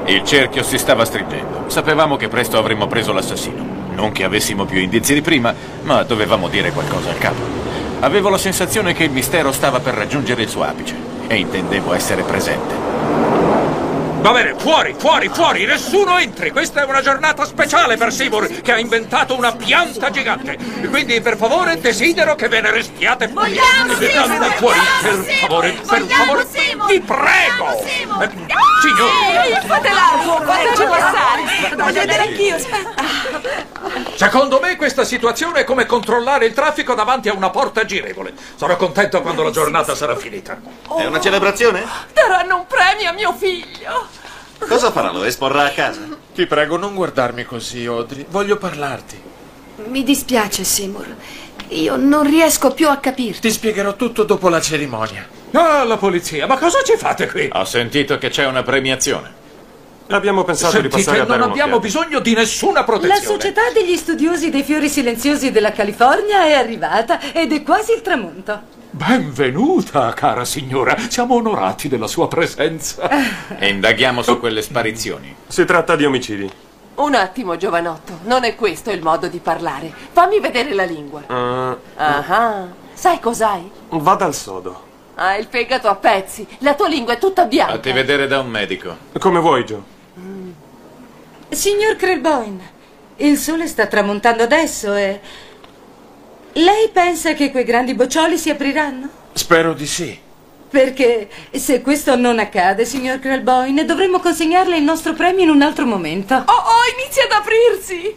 Il cerchio si stava stringendo. Sapevamo che presto avremmo preso l'assassino. Non che avessimo più indizi di prima, ma dovevamo dire qualcosa al capo. Avevo la sensazione che il mistero stava per raggiungere il suo apice e intendevo essere presente. Va bene, fuori, fuori, fuori! Nessuno entri! Questa è una giornata speciale per Seymour, che ha inventato una pianta gigante. Quindi, per favore, desidero che ve ne restiate fuori. Andate fuori, per favore, per favore. Vi prego! Signori! Fate largo, fateci passare! Voglio vedere anch'io, aspetta! Secondo me questa situazione è come controllare il traffico davanti a una porta girevole. Sarò contento quando la giornata sarà finita. È una celebrazione? Daranno un premio a mio figlio! Cosa farà? Lo esporrà a casa? Ti prego, non guardarmi così, Audrey. Voglio parlarti. Mi dispiace, Seymour. Io non riesco più a capirti. Ti spiegherò tutto dopo la cerimonia. Ah, la polizia, ma cosa ci fate qui? Ho sentito che c'è una premiazione. Abbiamo pensato di Sentite, passare a dare non abbiamo bisogno di nessuna La protezione. società degli studiosi dei fiori silenziosi della California è arrivata ed è quasi il tramonto. Benvenuta, cara signora. Siamo onorati della sua presenza. E indaghiamo su quelle sparizioni. Si tratta di omicidi. Un attimo, giovanotto, non è questo il modo di parlare. Fammi vedere la lingua. Ah, sai cos'hai? Vada al sodo. Hai il fegato a pezzi. La tua lingua è tutta bianca. Fatti vedere da un medico. Come vuoi, Joe. Signor Krelboyne, il sole sta tramontando adesso e... Lei pensa che quei grandi boccioli si apriranno? Spero di sì. Perché se questo non accade, signor Krelboyne, dovremmo consegnarle il nostro premio in un altro momento. Inizia ad aprirsi!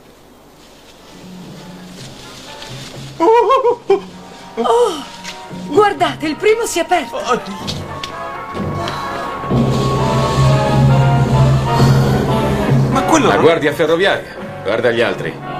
Guardate, il primo si è aperto. Ma quello... La guardia ferroviaria. Guarda gli altri.